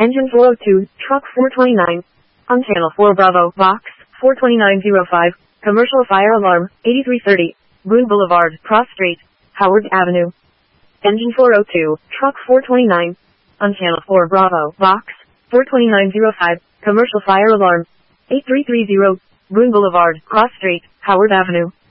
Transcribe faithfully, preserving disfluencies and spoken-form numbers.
Engine four oh two, truck four twenty-nine. On channel four Bravo, box four twenty-nine oh five, commercial fire alarm, eighty-three thirty, Boone Boulevard, Cross Street, Howard Avenue. Engine four oh two, truck four twenty-nine. On channel four Bravo, box four twenty-nine oh five, commercial fire alarm, eight three three zero, Boone Boulevard, Cross Street, Howard Avenue.